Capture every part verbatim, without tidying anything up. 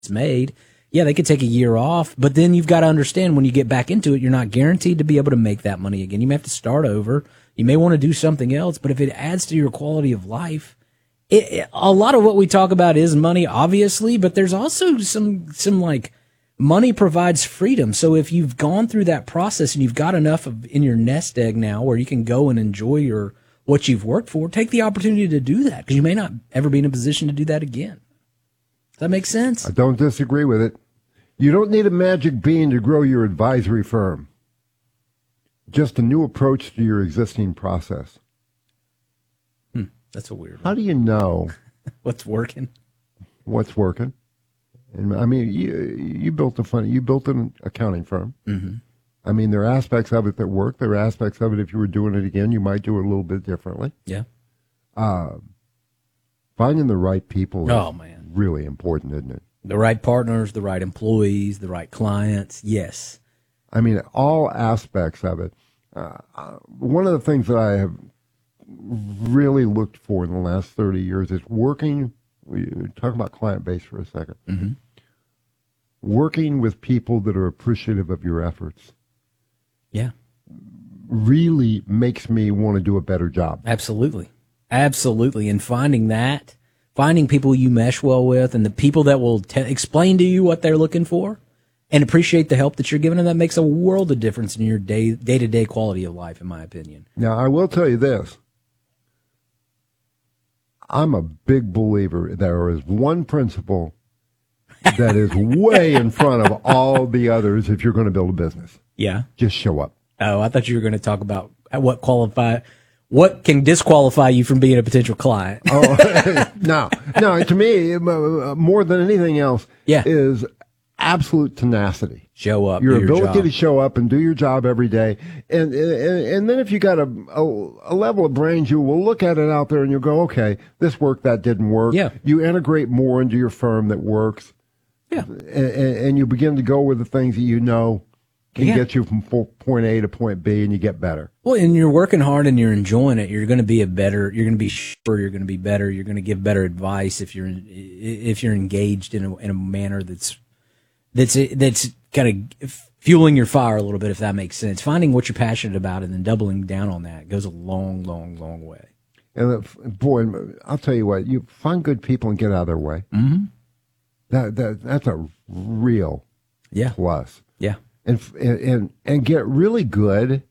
made. Yeah, they could take a year off, but then you've got to understand when you get back into it, you're not guaranteed to be able to make that money again. You may have to start over. You may want to do something else, but if it adds to your quality of life, it, it, a lot of what we talk about is money, obviously, but there's also some, some like money provides freedom. So if you've gone through that process and you've got enough of in your nest egg now where you can go and enjoy your, what you've worked for, take the opportunity to do that because you may not ever be in a position to do that again. Does that make sense? I don't disagree with it. You don't need a magic bean to grow your advisory firm. Just a new approach to your existing process. Hmm, that's a weird one. How do you know what's working? What's working? And I mean, you you built a fun, you built an accounting firm. Mm-hmm. I mean, there are aspects of it that work. There are aspects of it, if you were doing it again, you might do it a little bit differently. Yeah. Uh, finding the right people oh, is man. really important, isn't it? The right partners, the right employees, the right clients. Yes. I mean, all aspects of it. Uh, one of the things that I have really looked for in the last thirty years is working, we talk about client base for a second, mm-hmm. working with people that are appreciative of your efforts. Yeah. Really makes me want to do a better job. Absolutely. Absolutely. And finding that, finding people you mesh well with and the people that will te- explain to you what they're looking for and appreciate the help that you're giving them, that makes a world of difference in your day, day-to-day quality of life, in my opinion. Now, I will tell you this. I'm a big believer there is one principle that is way in front of all the others if you're going to build a business. Yeah. Just show up. Oh, I thought you were going to talk about what qualify, what can disqualify you from being a potential client. oh, no, no. To me, more than anything else, yeah. is absolute tenacity. Show up. Your do your ability job. to show up and do your job every day, and and, and then if you got a, a a level of brains, you will look at it out there and you'll go, okay, this worked, that didn't work. Yeah. You integrate more into your firm that works. Yeah. And, and you begin to go with the things that you know can yeah. get you from point A to point B, and you get better. Well, and you're working hard and you're enjoying it. You're going to be a better. You're going to be sure. You're going to be better. You're going to give better advice if you're if you're engaged in a in a manner that's that's that's kind of fueling your fire a little bit, if that makes sense. Finding what you're passionate about and then doubling down on that goes a long, long, long way. And uh, boy, I'll tell you what: you find good people and get out of their way. Mm-hmm. That that that's a real yeah plus. Yeah. And, and and get really good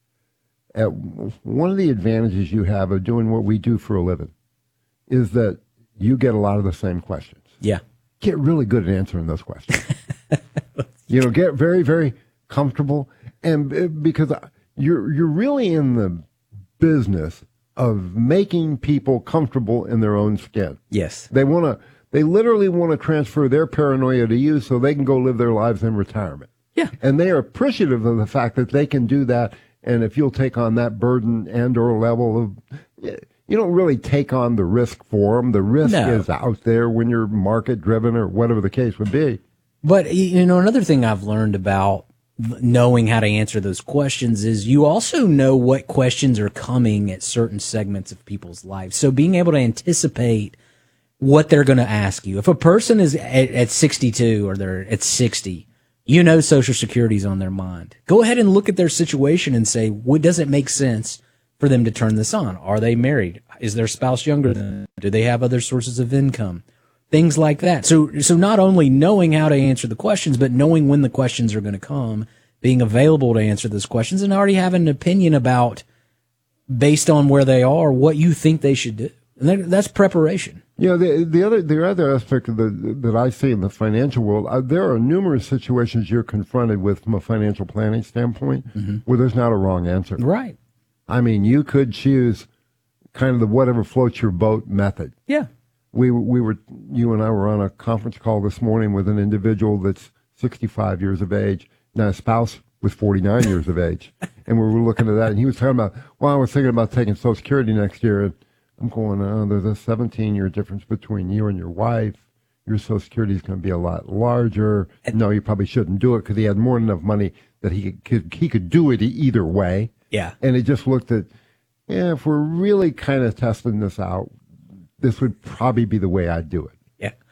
at one of the advantages you have of doing what we do for a living is that you get a lot of the same questions. Yeah. Get really good at answering those questions. You know, get very, very comfortable. And because you're you're really in the business of making people comfortable in their own skin. Yes. They want to, they literally want to transfer their paranoia to you so they can go live their lives in retirement. Yeah. And they are appreciative of the fact that they can do that. And if you'll take on that burden and or level of, you don't really take on the risk for them. The risk no. is out there when you're market driven or whatever the case would be. But, you know, another thing I've learned about knowing how to answer those questions is you also know what questions are coming at certain segments of people's lives. So being able to anticipate what they're going to ask you. If a person is at, at sixty-two or they're at sixty, you know Social Security's on their mind. Go ahead and look at their situation and say, what does it make sense for them to turn this on? Are they married? Is their spouse younger than them? Do they have other sources of income? Things like that. So, so not only knowing how to answer the questions, but knowing when the questions are going to come, being available to answer those questions, and already having an opinion about, based on where they are, what you think they should do. And that, that's preparation. You know, the, the other the other aspect of the, that I see in the financial world, uh, there are numerous situations you're confronted with from a financial planning standpoint mm-hmm. where there's not a wrong answer. Right. I mean, you could choose kind of the whatever floats your boat method. Yeah. We we were you and I were on a conference call this morning with an individual that's sixty-five years of age, now a spouse was forty-nine years of age, and we were looking at that, and he was talking about, well, I was thinking about taking Social Security next year, and I'm going, oh, there's a seventeen-year difference between you and your wife. Your Social Security is going to be a lot larger. No, you probably shouldn't do it because he had more than enough money that he could he could do it either way. Yeah, and it just looked at, yeah, if we're really kind of testing this out, this would probably be the way I'd do it. Yeah.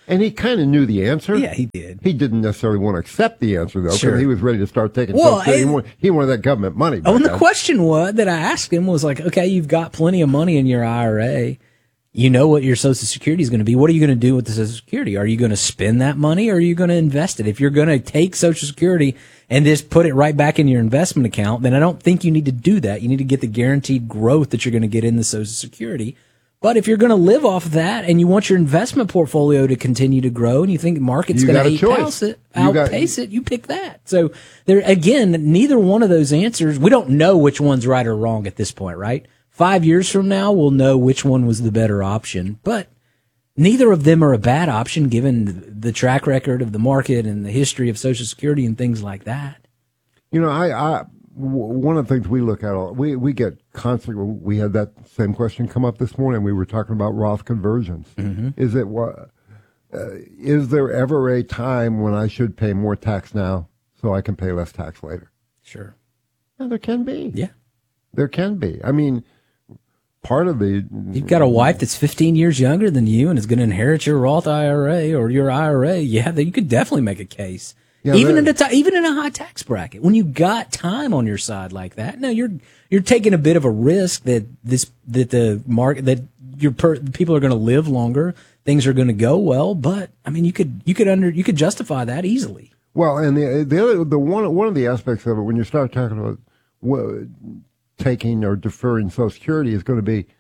And he kind of knew the answer. Yeah, he did. He didn't necessarily want to accept the answer, though, because Sure. he was ready to start taking Well, Social Security. I- he, wanted, he wanted that government money. Oh, and the back. question was that I asked him was like, okay, you've got plenty of money in your I R A. You know what your Social Security is going to be. What are you going to do with the Social Security? Are you going to spend that money or are you going to invest it? If you're going to take Social Security and just put it right back in your investment account, then I don't think you need to do that. You need to get the guaranteed growth that you're going to get in the Social Security. But if you're going to live off of that and you want your investment portfolio to continue to grow and you think the market's You going got a to choice. outpace it, You got- outpace it, you pick that. So there, again, neither one of those answers, we don't know which one's right or wrong at this point, right? Five years from now, we'll know which one was the better option, but neither of them are a bad option given the track record of the market and the history of Social Security and things like that. You know, I, I w- one of the things we look at, we we get constantly. We had that same question come up this morning. We were talking about Roth conversions. Mm-hmm. Is it what? Uh, is there ever a time when I should pay more tax now so I can pay less tax later? Sure. Yeah, there can be. Yeah. There can be. I mean, part of the You've got a wife that's fifteen years younger than you and is going to inherit your Roth I R A or your I R A. Yeah, then you could definitely make a case. Yeah, even that- in a ta- even in a high tax bracket, when you got time on your side like that, no, you're you're taking a bit of a risk that this that the market that your per, people are going to live longer, things are going to go well. But I mean, you could you could under you could justify that easily. Well, and the the other the one one of the aspects of it when you start talking about what, taking or deferring Social Security is going to be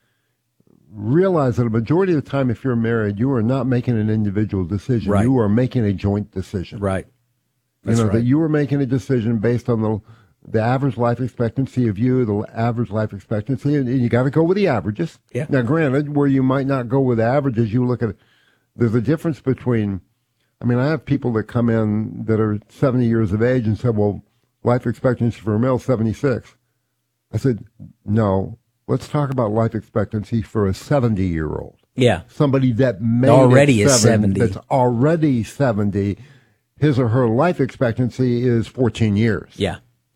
realize that a majority of the time, if you're married, you are not making an individual decision. Right. You are making a joint decision. Right. You know that you are making a decision based on the the average life expectancy of you, the average life expectancy, and you got to go with the averages. Yeah. Now, granted, where you might not go with averages, you look at there's a difference between. I mean, I have people that come in that are seventy years of age and say, "Well, life expectancy for a male is seventy-six." I said, "No, let's talk about life expectancy for a seventy-year-old. Yeah. Somebody that made Already it is seven, seventy. That's already seventy. His or her life expectancy is fourteen years. Yeah.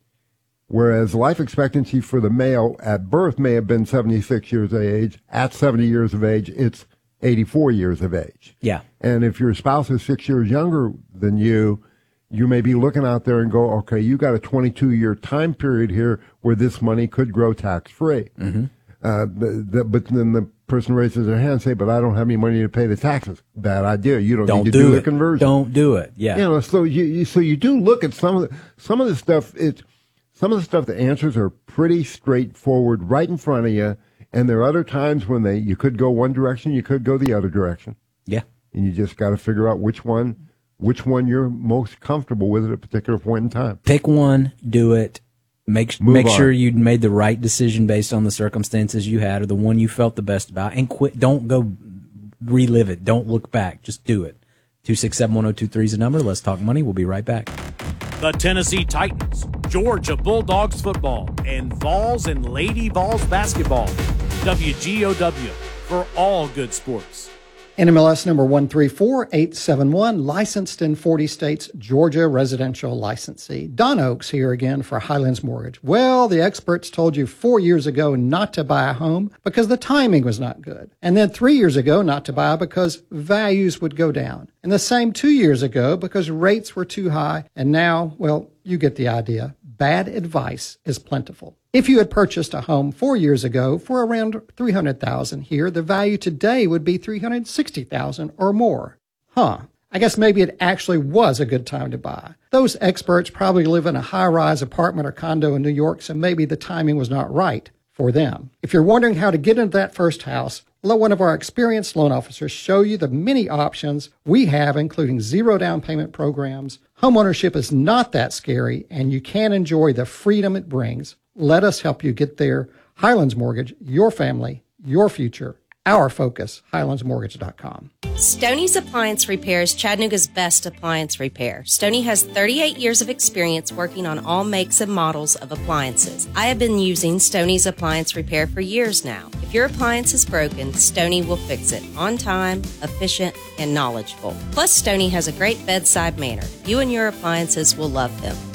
Whereas life expectancy for the male at birth may have been seventy-six years of age. At seventy years of age, it's eighty-four years of age. Yeah. And if your spouse is six years younger than you, you may be looking out there and go, okay, you got a twenty-two year time period here where this money could grow tax free. Mm-hmm. Uh, the, the, but then the person raises their hand and say, but I don't have any money to pay the taxes. Bad idea. You don't, Don't need to do do it. the conversion. Don't do it. Yeah. You know, so you, you so you do look at some of the, some of the stuff. It's some of the stuff. The answers are pretty straightforward, right in front of you. And there are other times when they you could go one direction, you could go the other direction, Yeah. and you just got to figure out which one which one you're most comfortable with at a particular point in time. Pick one, do it. Make Move make on. sure you made the right decision based on the circumstances you had or the one you felt the best about, and quit. Don't go relive it. Don't look back. Just do it. two six seven, one oh two three is the number. Let's talk money. We'll be right back. The Tennessee Titans, Georgia Bulldogs football, and Vols and Lady Vols basketball. W G O W for all good sports. N M L S number one three four eight seven one, licensed in forty states, Georgia residential licensee. Don Oaks here again for Highlands Mortgage. Well, the experts told you four years ago not to buy a home because the timing was not good. And then three years ago not to buy because values would go down. And the same two years ago because rates were too high. And now, well, you get the idea. Bad advice is plentiful. If you had purchased a home four years ago for around three hundred thousand dollars here, the value today would be three hundred sixty thousand dollars or more. Huh. I guess maybe it actually was a good time to buy. Those experts probably live in a high-rise apartment or condo in New York, so maybe the timing was not right for them. If you're wondering how to get into that first house, let one of our experienced loan officers show you the many options we have, including zero down payment programs. Homeownership is not that scary, and you can enjoy the freedom it brings. Let us help you get there. Highlands Mortgage, your family, your future, our focus, highlands mortgage dot com. Stoney's Appliance Repair is Chattanooga's best appliance repair. Stoney has thirty-eight years of experience working on all makes and models of appliances. I have been using Stoney's Appliance Repair for years now. If your appliance is broken, Stoney will fix it on time, efficient, and knowledgeable. Plus, Stoney has a great bedside manner. You and your appliances will love them.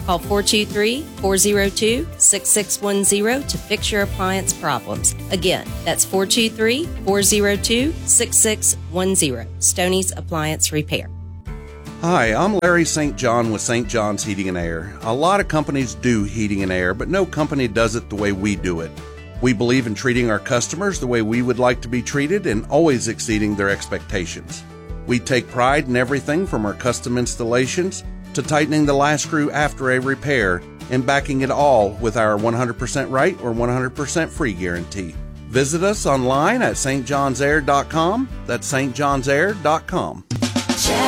Call four two three, four zero two, six six one zero to fix your appliance problems. Again, that's four two three, four zero two, six six one zero. Stoney's Appliance Repair. Hi, I'm Larry Saint John with Saint John's Heating and Air. A lot of companies do heating and air, but no company does it the way we do it. We believe in treating our customers the way we would like to be treated and always exceeding their expectations. We take pride in everything from our custom installations to tightening the last screw after a repair and backing it all with our one hundred percent right or one hundred percent free guarantee. Visit us online at S T Johns Air dot com. That's S T Johns Air dot com.